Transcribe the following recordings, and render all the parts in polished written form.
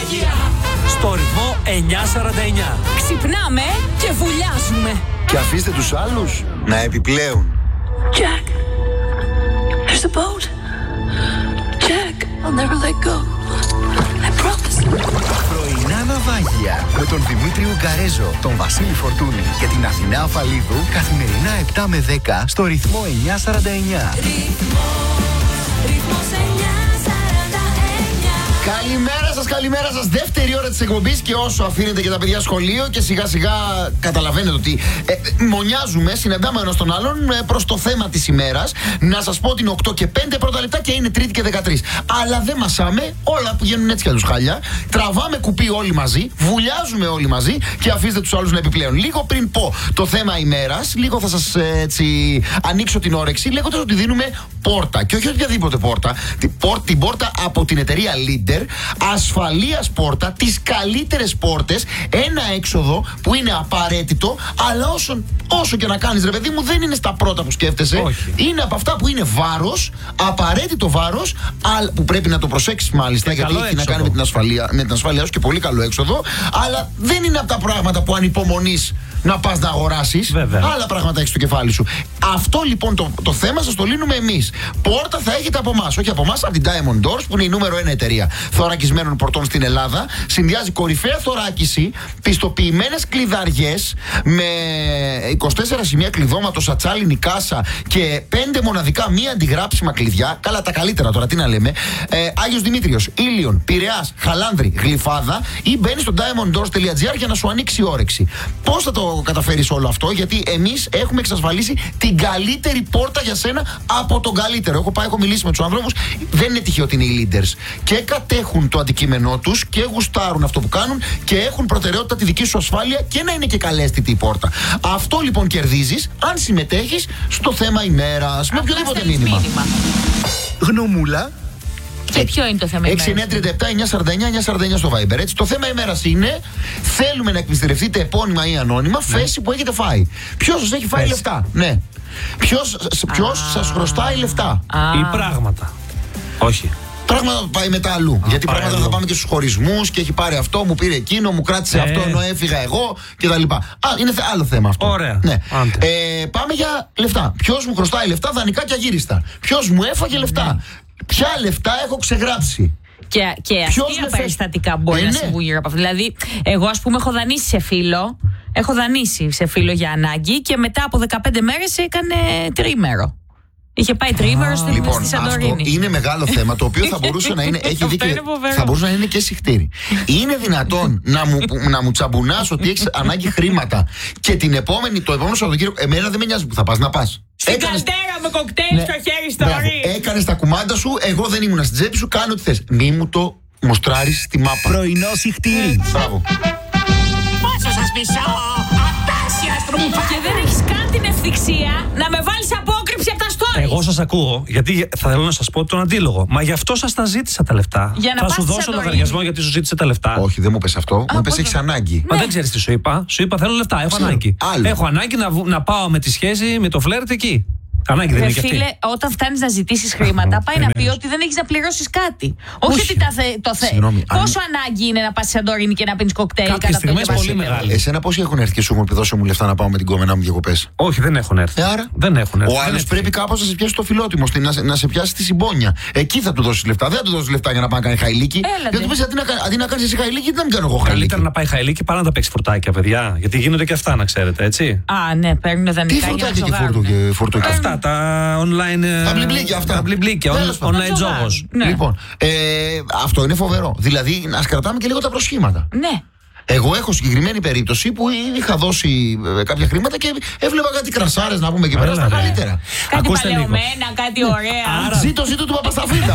ναυάγια. Στο ρυθμό 949. Ξυπνάμε και βουλιάζουμε. Και αφήστε τους άλλους να επιπλέουν. Jack, there's a boat. Jack, I'll never let go. I promise. Πρωινά ναυάγια με τον Δημήτρη Ουγκαρέζο, τον Βασίλη Φορτούνη και την Αθηνά Αφαλίδου καθημερινά 7 με 10 στο ρυθμό 949. Ρυθμός 949. Καλημέρα σας. Δεύτερη ώρα της εκπομπής και όσο αφήνετε και τα παιδιά σχολείο και σιγά σιγά καταλαβαίνετε ότι μονιάζουμε, συναντάμε ένας τον άλλον προς το θέμα της ημέρας. Να σας πω ότι είναι 8 και 5 πρώτα λεπτά και είναι Τρίτη και 13. Αλλά δεν μασάμε, όλα πηγαίνουν έτσι κι αλλιώς χάλια. Τραβάμε κουπί όλοι μαζί, βουλιάζουμε όλοι μαζί και αφήστε τους άλλους να επιπλέουν. Λίγο πριν πω το θέμα ημέρας, λίγο θα σας ανοίξω την όρεξη λέγοντας ότι δίνουμε πόρτα. Και όχι οποιαδήποτε πόρτα. Την πόρτα από την εταιρεία Leader. Ασφαλείας πόρτα, τις καλύτερες πόρτες, ένα έξοδο που είναι απαραίτητο, αλλά όσο και να κάνεις ρε παιδί μου δεν είναι στα πρώτα που σκέφτεσαι. Όχι. Είναι από αυτά που είναι βάρος, απαραίτητο βάρος, που πρέπει να το προσέξεις μάλιστα, γιατί έχει να κάνει με την ασφάλειά σου και πολύ καλό έξοδο, αλλά δεν είναι από τα πράγματα που ανυπομονείς να πας να αγοράσεις. Άλλα πράγματα έχεις στο κεφάλι σου. Αυτό λοιπόν το θέμα σας το λύνουμε εμείς. Πόρτα θα έχετε από εμάς, όχι από εμάς, από την Diamond Doors που είναι η νούμερο 1 εταιρεία θωρακισμένων πορτών στην Ελλάδα. Συνδυάζει κορυφαία θωράκιση, πιστοποιημένες κλειδαριές με 24 σημεία κλειδώματος, ατσάλινη κάσα και 5 μοναδικά μη αντιγράψιμα κλειδιά. Καλά, τα καλύτερα τώρα, τι να λέμε. Άγιος Δημήτριος, Ήλιον, Πειραιάς, Χαλάνδρη, Γλυφάδα, ή μπαίνεις στο diamonddoors.gr για να σου ανοίξει η όρεξη. Πώς θα το καταφέρεις όλο αυτό? Γιατί εμείς έχουμε εξασφαλίσει την καλύτερη πόρτα για σένα από τον καλύτερο. Έχω μιλήσει με τους ανθρώπους, δεν είναι τυχαίο ότι είναι οι leaders. Και κατέχουν το αντικείμενό τους και γουστάρουν αυτό που κάνουν και έχουν προτεραιότητα τη δική σου ασφάλεια και να είναι και καλέσθητη η πόρτα. Αυτό λοιπόν κερδίζεις αν συμμετέχεις στο θέμα ημέρας με οποιοδήποτε μήνυμα. Γνωμούλα. Και ποιο είναι το θέμα ημέρας? 6937-949-949 στο Viber. Έτσι, το θέμα ημέρας είναι: θέλουμε να εκμυστηρευτείτε επώνυμα ή ανώνυμα φέση που έχετε φάει. Ποιος σας έχει φάει λεφτά? Ναι. Ποιος σας χρωστάει λεφτά? Ή πράγματα. Όχι. Πράγματα που πάει μετά αλλού. Γιατί πράγματα θα πάμε και στους χωρισμούς και έχει πάρει αυτό, μου πήρε εκείνο, μου κράτησε αυτό ενώ έφυγα εγώ κτλ. Είναι άλλο θέμα αυτό. Ωραία. Ναι. Πάμε για λεφτά. Ποιος μου χρωστάει λεφτά δανεικά και αγύριστα? Ποιος μου έφαγε λεφτά? Ποια λεφτά έχω ξεγράψει? Και αστεία περιστατικά μπορεί να συμβούν γύρω από αυτό. Δηλαδή, εγώ ας πούμε έχω δανείσει σε φίλο. Έχω δανείσει σε φίλο για ανάγκη και μετά από 15 μέρες έκανε τρίμερο. Είχε πάει τρίμερο στη Σαντορίνη. Αυτό είναι μεγάλο θέμα το οποίο θα μπορούσε να είναι. Έχει δίκιο. Θα μπορούσε να είναι και συχτήρι. Είναι δυνατόν να μου τσαμπουνάς ότι έχεις ανάγκη χρήματα και το επόμενο Σαββατοκύριακο, εμένα δεν με νοιάζει που θα πας, να πας. Στην καντέρα με κοκτέιλ στο χέρι στο ρί. Έκανες τα κουμάντα σου, εγώ δεν ήμουν στην τσέπη σου, κάνω ό,τι θες. Μη μου το μοστράρεις στη μάπα. Πρωινό συχτήρι. Μπράβο. Πόσο σας μισώ, απέσια στρουμφά. Και δεν έχεις καν την ευθυξία να με βάλεις απόκρυψη από τα stories. Εγώ σας ακούω, γιατί θα θέλω να σας πω τον αντίλογο. Μα γι' αυτό σας τα ζήτησα τα λεφτά. Θα σου δώσω λογαριασμό γιατί σου ζήτησε τα λεφτά. Όχι, δεν μου πες αυτό. Μου πες έχεις ανάγκη. Μα δεν ξέρεις τι σου είπα. Σου είπα θέλω λεφτά. Έχω ανάγκη. Έχω ανάγκη να πάω με τη σχέση, με το φλερτ εκεί. Ανάγκη δεν είναι και αυτή. Φίλε, όταν φτάνεις να ζητήσεις χρήματα, πάει να πει ότι δεν έχεις να πληρώσεις κάτι. Όχι ότι το θέλει. Πόσο ανάγκη είναι να πας στη Σαντορίνη και να πίνεις κοκτέιλ? Κάποιες στιγμές πολύ μεγάλη. Εσένα πόσοι έχουν έρθει και σου έχουν πει δώσε μου λεφτά να πάω με την κόμενά μου διακοπές? Όχι, δεν έχουν έρθει. Άρα δεν έχουν έρθει. Ο άλλος πρέπει κάπως να σε πιάσει το φιλότιμο, να σε πιάσει τη συμπόνια. Εκεί θα του δώσεις λεφτά. Δεν θα του δώσεις λεφτά για να πάει να κάνει χαϊλίκι. Γιατί του πεις αντί να κάνεις εσύ χαϊλίκι, δεν κάνω εγώ χαϊλίκι. Καλύτερα να πάει χαϊλίκι παρά να τα παίξει φουρτάκια, παιδιά. Γιατί γίνονται και αυτά, να ξέρετε, έτσι. Α, ναι, παίρνουν δανεικά. Τι φουρτάκι και φουρτάκι? Αυτά τα online. Τα μπλιμπλίκια αυτά. Τα μπλιμπλίκια, online τζόγος. Λοιπόν, αυτό είναι φοβερό. Δηλαδή, να κρατάμε και λίγο τα προσχήματα. Ναι. Εγώ έχω συγκεκριμένη περίπτωση που είχα δώσει κάποια χρήματα και έβλεπα κάτι κρασάρες να πούμε εκεί πέρα στα καλύτερα. Κάτι παλαιωμένα, κάτι ωραία. Ζήτω του Παπασταφίδα.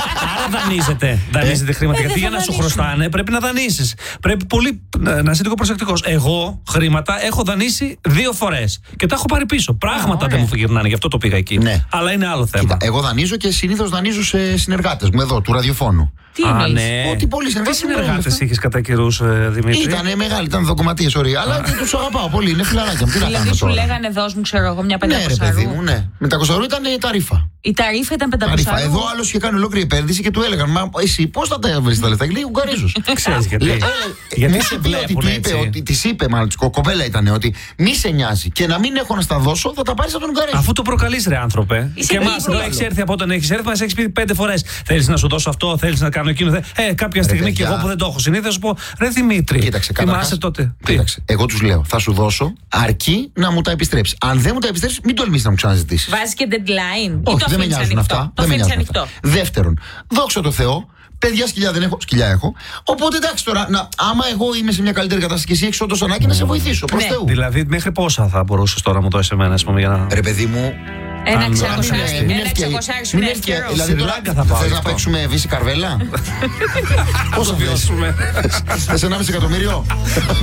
Άρα δανείζετε χρήματα. Γιατί για να σου χρωστάνε πρέπει να δανείσεις. Πρέπει πολύ να είσαι λίγο προσεκτικός. Εγώ χρήματα έχω δανείσει 2 φορές και τα έχω πάρει πίσω. Πράγματα δεν μου γυρνάνε, γι' αυτό το πήγα εκεί. Αλλά είναι άλλο θέμα. Κοίτα, εγώ δανείζω και συνήθως δανείζω σε συνεργάτες μου εδώ, του ραδιοφώνου. Τι εννοείς? Ότι πολλοί συνεργάτες είχες κατά καιρούς, Δημήτρη? Ήτανε μεγάλοι, ήταν δοκοματίες, ωραία. Αλλά τους αγαπάω πολύ, είναι φιλαράκια μου. Δηλαδή σου λέγανε δώσ' μου, ξέρω εγώ, μια 500. Ναι, ρε παιδί μου, ναι. Με τα 20 ήταν τα ρήφα. Η ταρήφα ήταν 500. Εδώ άλλο είχε κάνει ολόκληρη επένδυση και του έλεγαν: Μα εσύ πώς θα τα βρει τα λεφτά? Λέει: Ουγγαρίζος. Ξέρεις γιατί. Γιατί σε βλέπουν έτσι. Της είπε, μάλλον κοπέλα ήταν, ότι μη σε νοιάζει και να μην έχω να στα δώσω, θα τα πάρεις από τον Ουγγαρίζο. Αφού το προκαλείς, ρε άνθρωπε. Και εμάς εδώ έχεις έρθει από όταν έχεις έρθει, μας έχεις πει 5 φορές. Θέλεις να σου δώσω αυτό, θέλεις να κάνω εκείνο. Κάποια στιγμή και εγώ που δεν το έχω συνήθως, θα σου πω: Ρε Δημήτρη, κοίταξε, θυμάσαι τότε. Κοίταξε, εγώ τους λέω: Θα σου δώσω αρκεί να μου τα επιστρέψει. Αν δεν μου τα επιστρέψει, μην τολμήσεις να μου ξαναζητήσεις. Βάζεις και deadline. Όχι, δεν με νοιάζουν αυτά. Δεύτερον, δόξα τω Θεώ, παιδιά σκυλιά δεν έχω, σκυλιά έχω. Οπότε εντάξει τώρα, άμα εγώ είμαι σε μια καλύτερη κατάσταση και εσύ έχεις όντως ανάγκη, να σε βοηθήσω. Προς Θεού. Δηλαδή, μέχρι πόσα θα μπορούσες τώρα να μου δώσεις εμένα, ας πούμε, για να. Ρε παιδί μου. Ένα ξακοσάρι. Δηλαδή τώρα θες να παίξουμε Βύση Καρβέλα? Πόσο βιώσουμε? Θες 1,5 εκατομμύριο?